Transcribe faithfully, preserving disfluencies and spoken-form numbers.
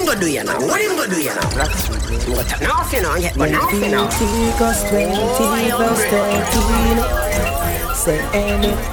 him go do you now? What him go do you now? What turn off you now? Get one off you now. Leviticus twenty verse thirteen. Say any